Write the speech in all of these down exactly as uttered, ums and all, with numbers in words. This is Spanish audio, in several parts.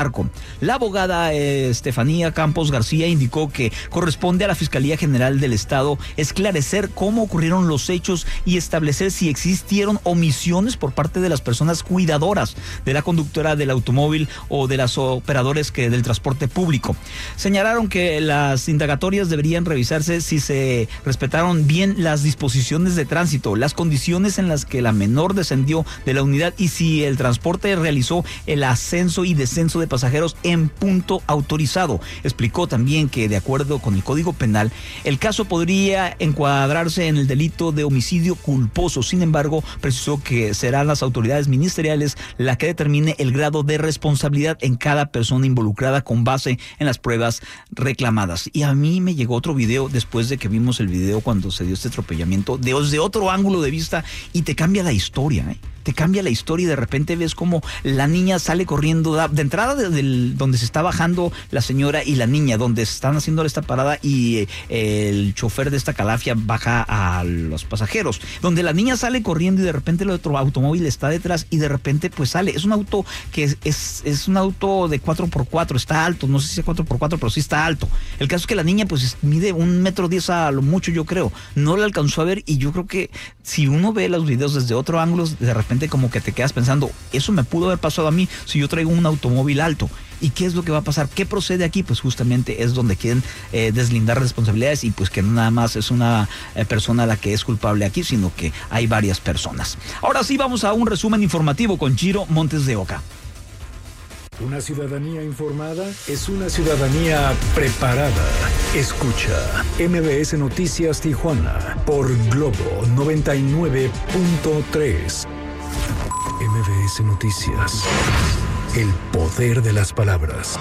La abogada eh, Estefanía Campos García indicó que corresponde a la Fiscalía General del Estado esclarecer cómo ocurrieron los hechos y establecer si existieron omisiones por parte de las personas cuidadoras de la conductora del automóvil o de las operadores que del transporte público. Señalaron que las indagatorias deberían revisarse si se respetaron bien las disposiciones de tránsito, las condiciones en las que la menor descendió de la unidad y si el transporte realizó el ascenso y descenso de pasajeros en punto autorizado. Explicó también que, de acuerdo con el Código Penal, el caso podría encuadrarse en el delito de homicidio culposo. Sin embargo, precisó que serán las autoridades ministeriales la que determine el grado de responsabilidad en cada persona involucrada con base en las pruebas reclamadas. Y a mí me llegó otro video después de que vimos el video cuando se dio este atropellamiento desde otro ángulo de vista y te cambia la historia, ¿eh? Te cambia la historia y de repente ves como la niña sale corriendo de entrada de, de donde se está bajando la señora y la niña, donde están haciendo esta parada y eh, el chofer de esta calafia baja a los pasajeros, donde la niña sale corriendo y de repente el otro automóvil está detrás y de repente pues sale. Es un auto que es, es, es un auto de cuatro por cuatro, está alto, no sé si es cuatro por cuatro, pero sí está alto. El caso es que la niña pues mide un metro diez a lo mucho, yo creo. No la alcanzó a ver y yo creo que si uno ve los videos desde otro ángulo, de repente como que te quedas pensando, eso me pudo haber pasado a mí si yo traigo un automóvil alto. ¿Y qué es lo que va a pasar? ¿Qué procede aquí? Pues justamente es donde quieren eh, deslindar responsabilidades y pues que no nada más es una eh, persona la que es culpable aquí, sino que hay varias personas. Ahora sí vamos a un resumen informativo con Giro Montes de Oca. Una ciudadanía informada es una ciudadanía preparada. Escucha M B S Noticias Tijuana por Globo noventa y nueve punto tres. M B S Noticias. El poder de las palabras.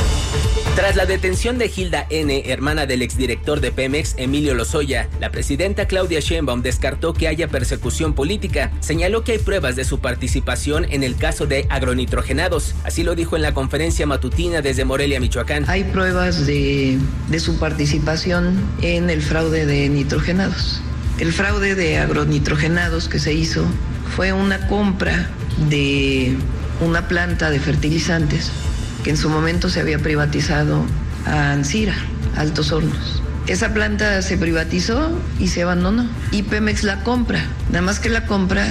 Tras la detención de Hilda N., hermana del exdirector de Pemex, Emilio Lozoya, la presidenta Claudia Sheinbaum descartó que haya persecución política. Señaló que hay pruebas de su participación en el caso de agronitrogenados. Así lo dijo en la conferencia matutina desde Morelia, Michoacán. Hay pruebas de, de su participación en el fraude de nitrogenados. El fraude de agronitrogenados que se hizo fue una compra de una planta de fertilizantes que en su momento se había privatizado a Ancira, Altos Hornos. Esa planta se privatizó y se abandonó. Y Pemex la compra, nada más que la compra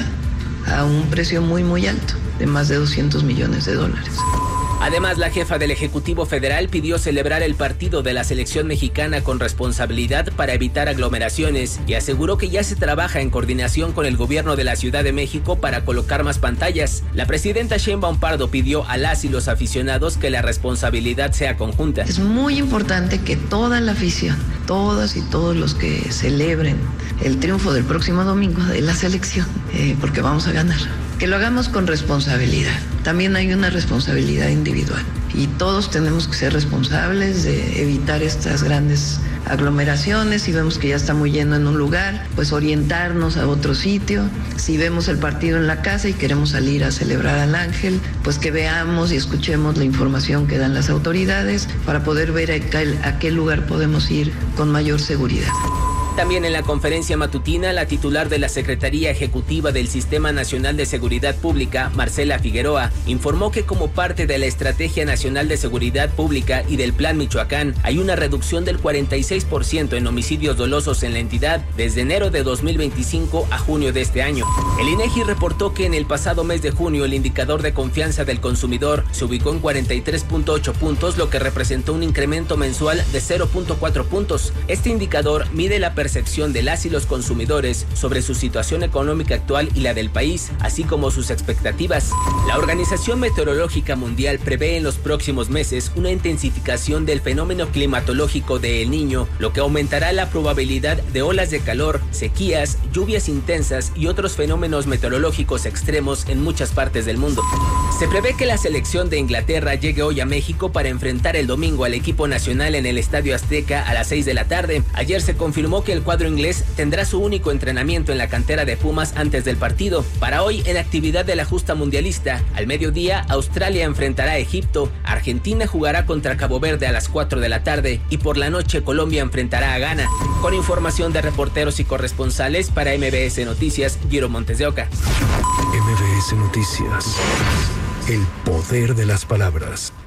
a un precio muy, muy alto, de más de doscientos millones de dólares. Además, la jefa del Ejecutivo Federal pidió celebrar el partido de la selección mexicana con responsabilidad para evitar aglomeraciones y aseguró que ya se trabaja en coordinación con el gobierno de la Ciudad de México para colocar más pantallas. La presidenta Sheinbaum Pardo pidió a las y los aficionados que la responsabilidad sea conjunta. Es muy importante que toda la afición, todas y todos los que celebren el triunfo del próximo domingo de la selección, eh, porque vamos a ganar, que lo hagamos con responsabilidad. También hay una responsabilidad individual y todos tenemos que ser responsables de evitar estas grandes aglomeraciones. Si vemos que ya está muy lleno en un lugar, pues orientarnos a otro sitio. Si vemos el partido en la casa y queremos salir a celebrar al Ángel, pues que veamos y escuchemos la información que dan las autoridades para poder ver a qué, a qué lugar podemos ir con mayor seguridad. También en la conferencia matutina, la titular de la Secretaría Ejecutiva del Sistema Nacional de Seguridad Pública, Marcela Figueroa, informó que como parte de la Estrategia Nacional de Seguridad Pública y del Plan Michoacán, hay una reducción del cuarenta y seis por ciento en homicidios dolosos en la entidad desde enero de dos mil veinticinco a junio de este año. El INEGI reportó que en el pasado mes de junio el indicador de confianza del consumidor se ubicó en cuarenta y tres punto ocho puntos, lo que representó un incremento mensual de cero punto cuatro puntos. Este indicador mide la percepción de las y los consumidores sobre su situación económica actual y la del país, así como sus expectativas. La Organización Meteorológica Mundial prevé en los próximos meses una intensificación del fenómeno climatológico de El Niño, lo que aumentará la probabilidad de olas de calor, sequías, lluvias intensas y otros fenómenos meteorológicos extremos en muchas partes del mundo. Se prevé que la selección de Inglaterra llegue hoy a México para enfrentar el domingo al equipo nacional en el Estadio Azteca a las seis de la tarde. Ayer se confirmó que el cuadro inglés tendrá su único entrenamiento en la cantera de Pumas antes del partido. Para hoy, en actividad de la justa mundialista, al mediodía, Australia enfrentará a Egipto, Argentina jugará contra Cabo Verde a las cuatro de la tarde y por la noche Colombia enfrentará a Ghana. Con información de reporteros y corresponsales para M B S Noticias, Giro Montes de Oca. M B S Noticias. El poder de las palabras.